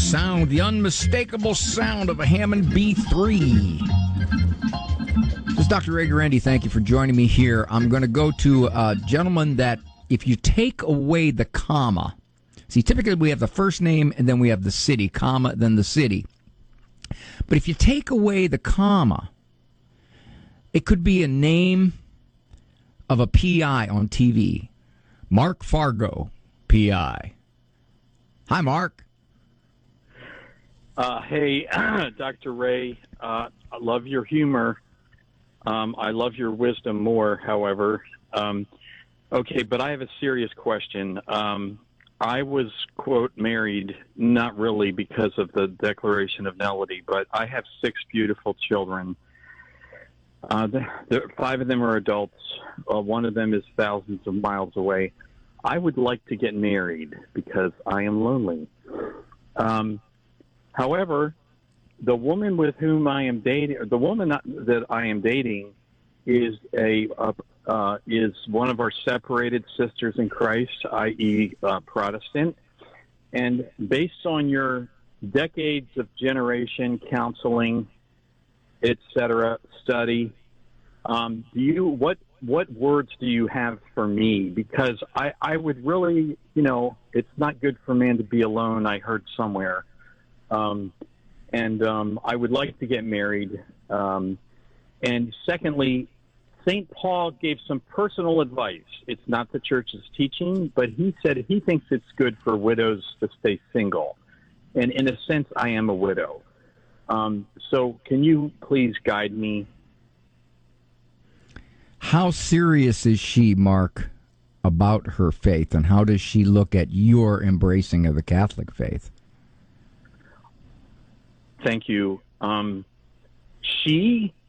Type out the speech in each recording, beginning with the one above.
sound, the unmistakable sound of a Hammond B3. This is Dr. Ray Guarendi. Thank you for joining me here. I'm going to go to a gentleman that, if you take away the comma, see, typically we have the first name and then we have the city, comma, then the city. But if you take away the comma, it could be a name of a PI on TV. Mark Fargo, PI. Hi, Mark. Hey, Dr. Ray, I love your humor. I love your wisdom more, however. Okay, but I have a serious question. I was, quote, married, not really because of the declaration of nullity, but I have 6 beautiful children. 5 of them are adults. One of them is thousands of miles away. I would like to get married because I am lonely. However, the woman with whom I am dating, the woman that I am dating, is is one of our separated sisters in Christ, i.e., Protestant. And based on your decades of generation counseling, etc., study, what words do you have for me? Because I would really, it's not good for man to be alone, I heard somewhere. I would like to get married. And secondly, St. Paul gave some personal advice. It's not the church's teaching, but he said he thinks it's good for widows to stay single. And in a sense, I am a widow. So can you please guide me? How serious is she, Mark, about her faith, and how does she look at your embracing of the Catholic faith? Thank you. She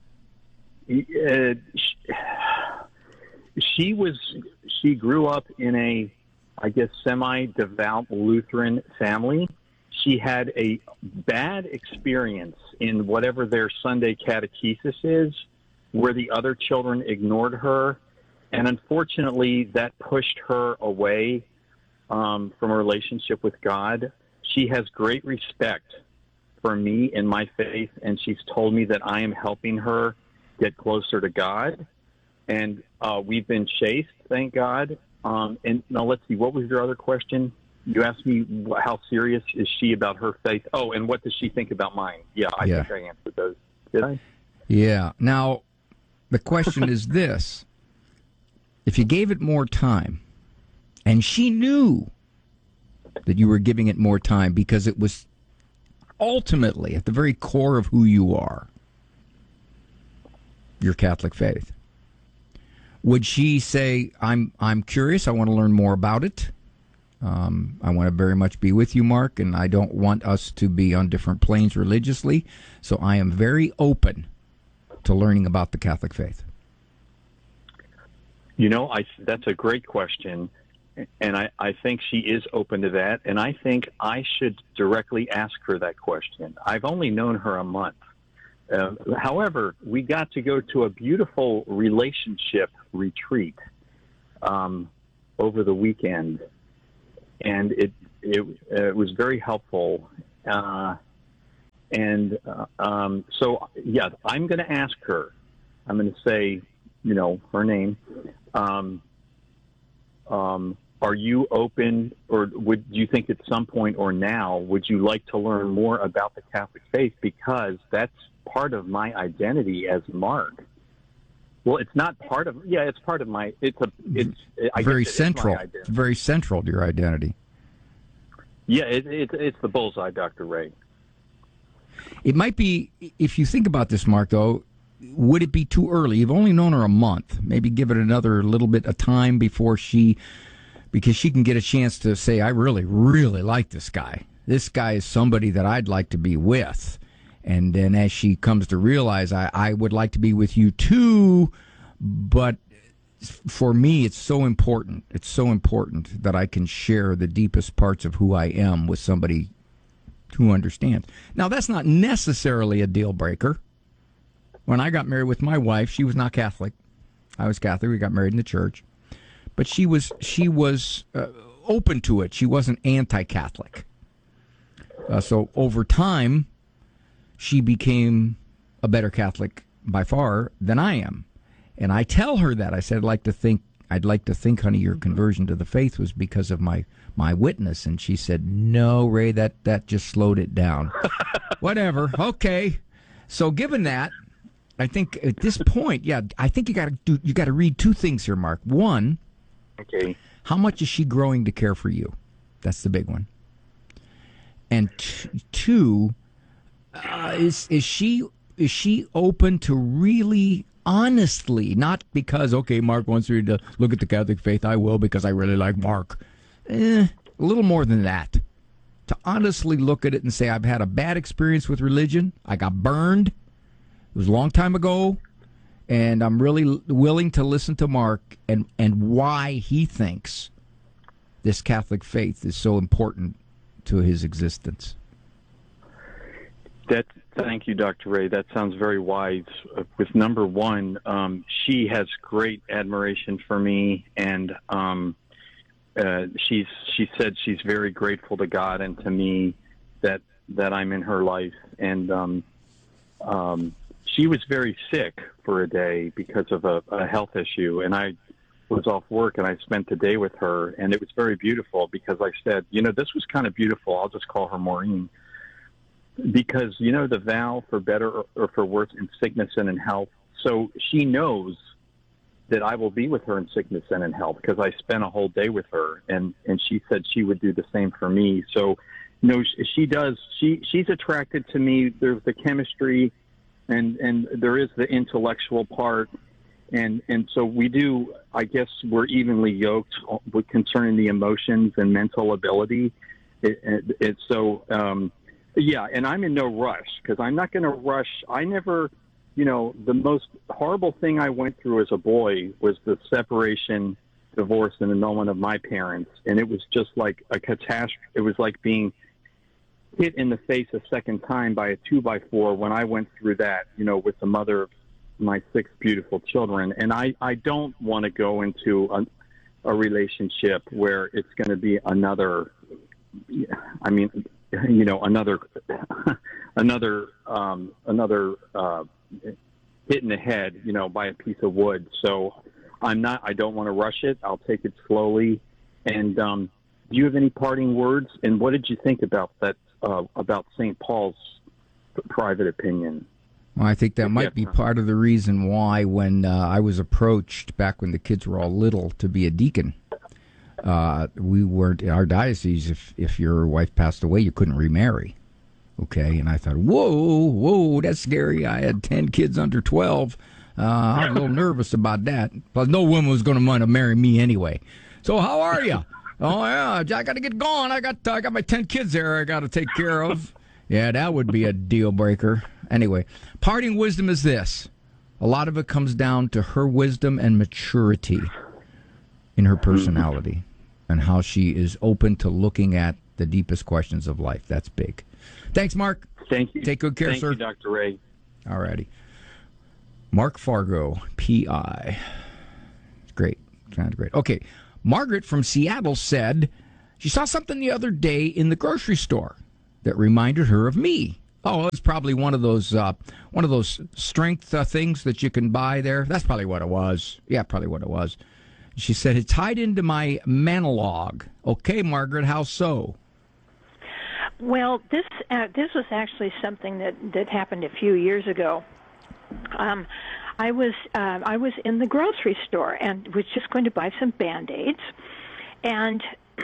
grew up in a, I guess, semi-devout Lutheran family. She had a bad experience in whatever their Sunday catechesis is, where the other children ignored her. And unfortunately, that pushed her away from a relationship with God. She has great respect for me and my faith, and she's told me that I am helping her get closer to God. And we've been chaste, thank God. And now let's see, what was your other question? You asked me how serious is she about her faith? Oh, and what does she think about mine? Yeah, I think I answered those. Did I? Yeah. Now, the question is this. If you gave it more time, and she knew that you were giving it more time because it was ultimately at the very core of who you are, your Catholic faith, would she say, I'm curious, I want to learn more about it? I want to very much be with you, Mark, and I don't want us to be on different planes religiously, so I am very open to learning about the Catholic faith. That's a great question, and I think she is open to that, and I think I should directly ask her that question. I've only known her a month. However, we got to go to a beautiful relationship retreat over the weekend, and it was very helpful. So, yeah, I'm going to ask her. I'm going to say, her name. Are you open, or would you think at some point or now, would you like to learn more about the Catholic faith? Because that's part of my identity as Mark. Well, it's not part of, it's part of my, it's very central. It's very central to your identity. Yeah, it's the bullseye, Dr. Ray. It might be, if you think about this, Mark, though, would it be too early? You've only known her a month. Maybe give it another little bit of time before because she can get a chance to say, I really, really like this guy. This guy is somebody that I'd like to be with. And then as she comes to realize, I would like to be with you too, but for me, it's so important. It's so important that I can share the deepest parts of who I am with somebody who understands. Now, that's not necessarily a deal breaker. When I got married with my wife, she was not Catholic. I was Catholic. We got married in the church. But she was open to it. She wasn't anti-Catholic. So over time, she became a better Catholic by far than I am. And I tell her that. I said, I'd like to think, honey, your conversion to the faith was because of my witness. And she said, no, Ray, that just slowed it down. Whatever. Okay. So given that, I think at this point, I think you got to read two things here, Mark. One, okay, how much is she growing to care for you? That's the big one. And two, is she open to really honestly, not because, okay, Mark wants me to look at the Catholic faith, I will because I really like Mark. A little more than that. To honestly look at it and say, I've had a bad experience with religion. I got burned. It was a long time ago. And I'm really willing to listen to Mark and why he thinks this Catholic faith is so important to his existence. Thank you, Dr. Ray. That sounds very wise. With number one, she has great admiration for me, and she said she's very grateful to God and to me that I'm in her life. And she was very sick for a day because of a health issue, and I was off work, and I spent the day with her, and it was very beautiful because I said, this was kind of beautiful. I'll just call her Maureen. Because, the vow for better or for worse in sickness and in health. So she knows that I will be with her in sickness and in health because I spent a whole day with her. And she said she would do the same for me. So, she does. She's attracted to me. There's the chemistry and there is the intellectual part. And so we do, I guess we're evenly yoked concerning the emotions and mental ability. Yeah, and I'm in no rush because I'm not going to rush. I never, the most horrible thing I went through as a boy was the separation, divorce, and annulment of my parents. And it was just like a catastrophe. It was like being hit in the face a second time by a 2x4 when I went through that, with the mother of my 6 beautiful children. And I don't want to go into a relationship where it's going to be another hit in the head, by a piece of wood. So I don't want to rush it. I'll take it slowly. And do you have any parting words? And what did you think about that, about St. Paul's private opinion? Well, I think that might be part of the reason why when I was approached back when the kids were all little to be a deacon, we weren't in our diocese. If your wife passed away, you couldn't remarry. Okay, and I thought, whoa, that's scary. I had 10 kids under 12. I was a little nervous about that. Plus, no woman was going to want to marry me anyway. So, how are you? Oh yeah, I got to get going. I got my 10 kids there. I got to take care of. Yeah, that would be a deal breaker. Anyway, parting wisdom is this: a lot of it comes down to her wisdom and maturity in her personality, and how she is open to looking at the deepest questions of life. That's big. Thanks, Mark. Thank you. Take good care, sir. Thank you, Dr. Ray. All righty. Mark Fargo, P.I. Great. Kind of great. Okay. Margaret from Seattle said she saw something the other day in the grocery store that reminded her of me. Oh, it's probably one of those strength things that you can buy there. That's probably what it was. Yeah, probably what it was. She said, it tied into my monologue. Okay, Margaret, how so? Well, this was actually something that happened a few years ago. I was in the grocery store and was just going to buy some Band-Aids, and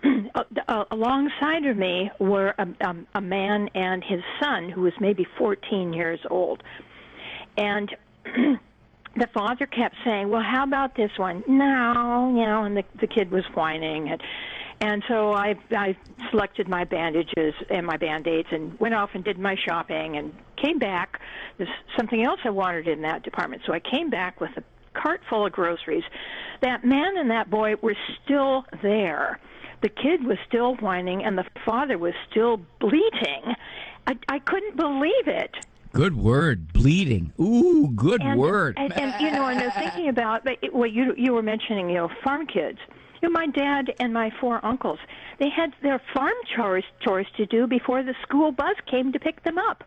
alongside of me were a man and his son who was maybe 14 years old, and the father kept saying, well, how about this one? No, and the kid was whining. And so I selected my bandages and my Band-Aids and went off and did my shopping and came back. There's something else I wanted in that department. So I came back with a cart full of groceries. That man and that boy were still there. The kid was still whining and the father was still bleating. I couldn't believe it. Good word, bleeding. Ooh, good word. And I was thinking about what you were mentioning, farm kids. My dad and my 4 uncles, They had their farm chores to do before the school bus came to pick them up.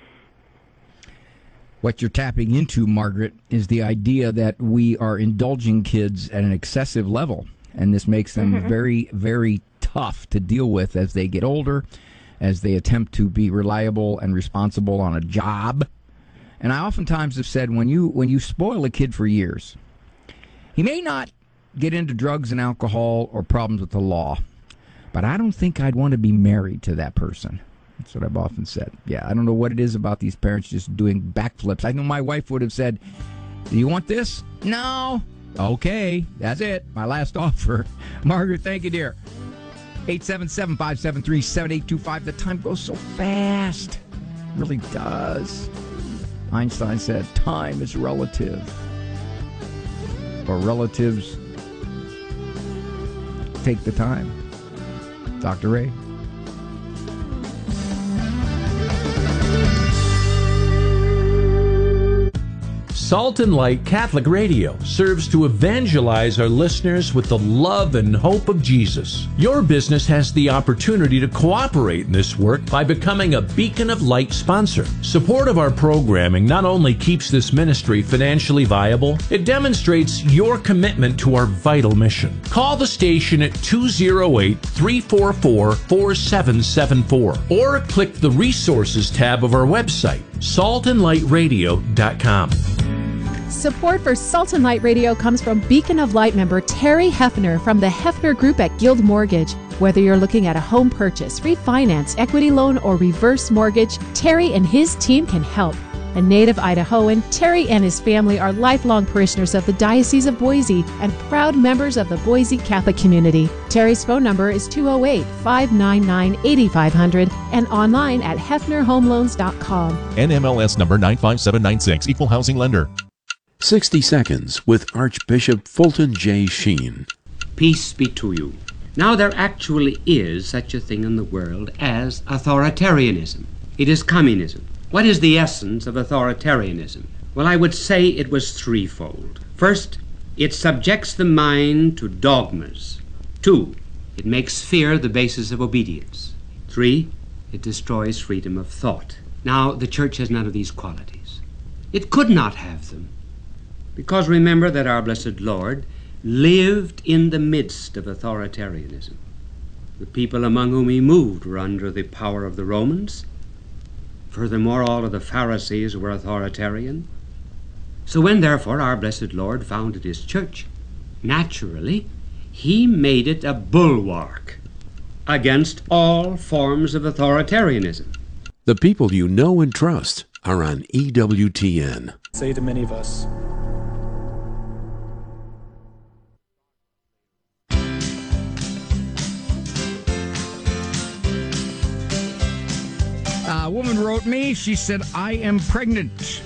What you're tapping into, Margaret, is the idea that we are indulging kids at an excessive level, and this makes them very, very tough to deal with as they get older, as they attempt to be reliable and responsible on a job. And I oftentimes have said, when you spoil a kid for years, he may not get into drugs and alcohol or problems with the law, but I don't think I'd want to be married to that person. That's what I've often said. Yeah, I don't know what it is about these parents just doing backflips. I know my wife would have said, do you want this? No. Okay, that's it. My last offer. Margaret, thank you, dear. 877-573-7825. The time goes so fast. It really does. Einstein said, time is relative. Or relatives take the time. Dr. Ray. Salt and Light Catholic Radio serves to evangelize our listeners with the love and hope of Jesus. Your business has the opportunity to cooperate in this work by becoming a Beacon of Light sponsor. Support of our programming not only keeps this ministry financially viable, it demonstrates your commitment to our vital mission. Call the station at 208-344-4774 or click the Resources tab of our website, saltandlightradio.com. Support for Salt and Light Radio comes from Beacon of Light member Terry Hefner from the Hefner Group at Guild Mortgage. Whether you're looking at a home purchase, refinance, equity loan, or reverse mortgage, Terry and his team can help. A native Idahoan, Terry and his family are lifelong parishioners of the Diocese of Boise and proud members of the Boise Catholic community. Terry's phone number is 208-599-8500 and online at hefnerhomeloans.com. NMLS number 95796, Equal Housing Lender. 60 Seconds with Archbishop Fulton J. Sheen. Peace be to you. Now there actually is such a thing in the world as authoritarianism. It is communism. What is the essence of authoritarianism? Well, I would say it was threefold. First, it subjects the mind to dogmas. 2, it makes fear the basis of obedience. 3, it destroys freedom of thought. Now, the Church has none of these qualities. It could not have them. Because remember that our blessed Lord lived in the midst of authoritarianism. The people among whom he moved were under the power of the Romans. Furthermore, all of the Pharisees were authoritarian. So when, therefore, our blessed Lord founded his church, naturally, he made it a bulwark against all forms of authoritarianism. The people you know and trust are on EWTN. Say to many of us, A woman wrote me. She said, I am pregnant.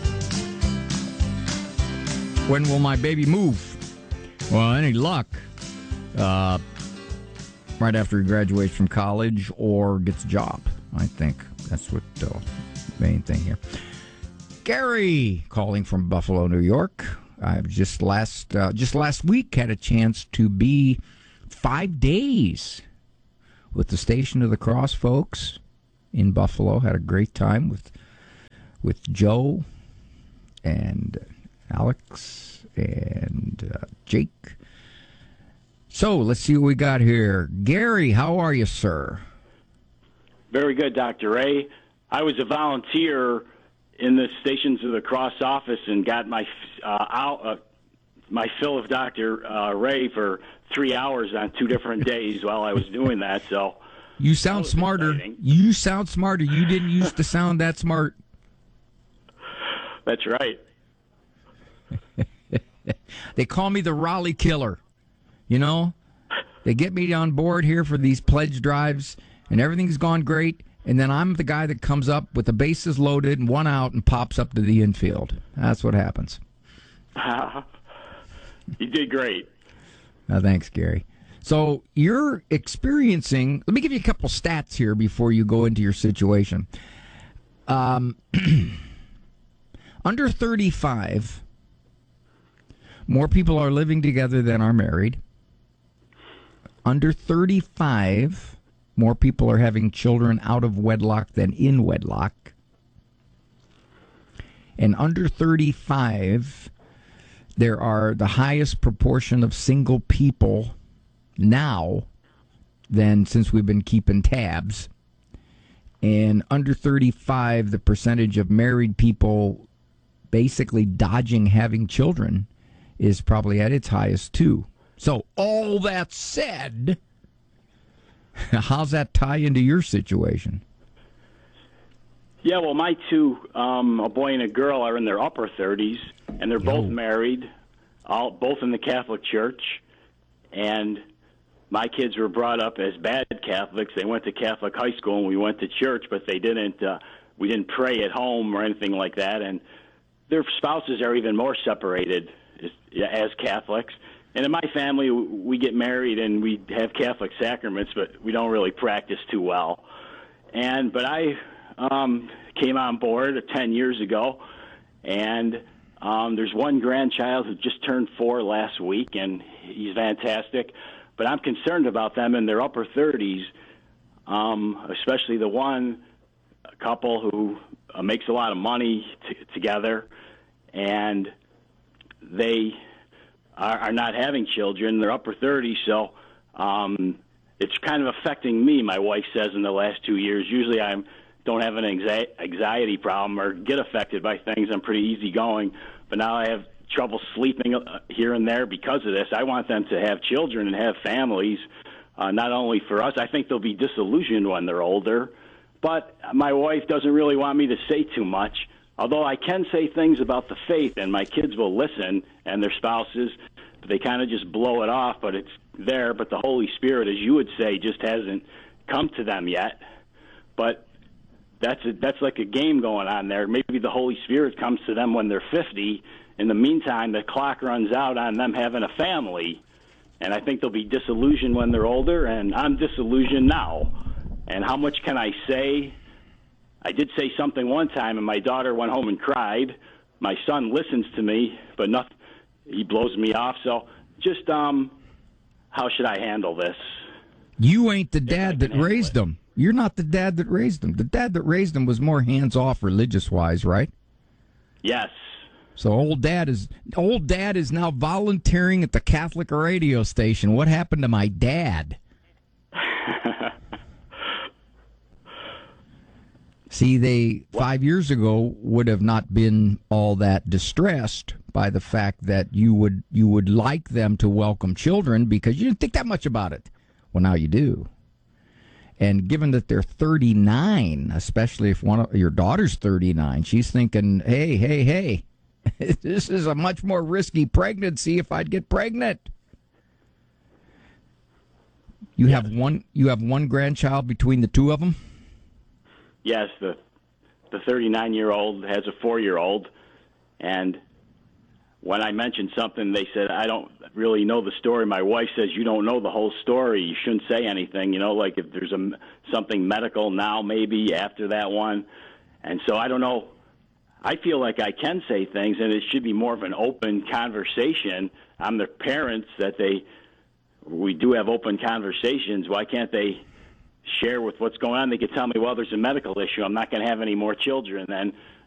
When will my baby move? Well, any luck, right after he graduates from college or gets a job. I think that's what the main thing here. Gary calling from Buffalo, New York. I've just last week had a chance to be 5 days with the Station of the Cross folks in Buffalo. Had a great time with Joe and Alex and Jake. So let's see what we got here. Gary, how are you, sir? Very good, Dr. Ray. I was a volunteer in the Stations of the Cross office and got my fill of Dr. Ray for 3 hours on 2 different days while I was doing that. So you sound smarter. Exciting. You sound smarter. You didn't used to sound that smart. That's right. They call me the Raleigh Killer. You know, they get me on board here for these pledge drives, and everything's gone great. And then I'm the guy that comes up with the bases loaded and 1 out and pops up to the infield. That's what happens. You did great. Thanks, Gary. So you're experiencing, let me give you a couple stats here before you go into your situation. Under 35, more people are living together than are married. under 35, more people are having children out of wedlock than in wedlock. And under 35, there are the highest proportion of single people now than since we've been keeping tabs. And under 35, the percentage of married people basically dodging having children is probably at its highest, too. So all that said, how's that tie into your situation? Yeah, well, my two, a boy and a girl, are in their upper 30s, and they're both married, both in the Catholic Church. And my kids were brought up as bad Catholics. They went to Catholic high school, and we went to church, but we didn't pray at home or anything like that. And their spouses are even more separated as Catholics. And in my family, we get married and we have Catholic sacraments, but we don't really practice too well. But I came on board 10 years ago, and there's one grandchild who just turned 4 last week, and he's fantastic. But I'm concerned about them in their upper 30s, especially the one couple who makes a lot of money together, and they are not having children. They're upper 30s, so it's kind of affecting me, my wife says, in the last 2 years. Usually I don't have an anxiety problem or get affected by things. I'm pretty easygoing, but now I have trouble sleeping here and there because of this. I want them to have children and have families, not only for us. I think they'll be disillusioned when they're older, but my wife doesn't really want me to say too much, although I can say things about the faith, and my kids will listen, and their spouses, but they kind of just blow it off, but it's there. But the Holy Spirit, as you would say, just hasn't come to them yet. But that's like a game going on there. Maybe the Holy Spirit comes to them when they're 50. In the meantime, the clock runs out on them having a family. And I think they'll be disillusioned when they're older, and I'm disillusioned now. And how much can I say? I did say something one time, and my daughter went home and cried. My son listens to me, but he blows me off. So just how should I handle this? You ain't the dad that raised them. You're not the dad that raised them. The dad that raised them was more hands-off religious-wise, right? Yes. So old dad is now volunteering at the Catholic radio station. What happened to my dad? See, they 5 years ago would have not been all that distressed by the fact that you would like them to welcome children because you didn't think that much about it. Well, now you do. And given that they're 39, especially if one of your daughter's 39, she's thinking, hey, this is a much more risky pregnancy if I'd get pregnant. You have one grandchild between the two of them? Yes, the 39-year-old has a 4-year-old, and when I mentioned something, they said, I don't really know the story. My wife says, you don't know the whole story. You shouldn't say anything, like if there's something medical now, maybe after that one. And so I don't know. I feel like I can say things, and it should be more of an open conversation. I'm their parents, we do have open conversations. Why can't they share with what's going on? They could tell me, well, there's a medical issue. I'm not going to have any more children. Then